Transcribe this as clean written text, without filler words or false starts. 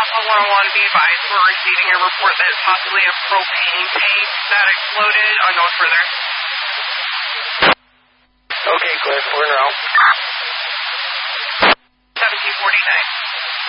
Alpha 101, be advised, we're receiving a report that it's possibly a propane tank that exploded. Unknown further. Okay, clear. We're in route. 1749.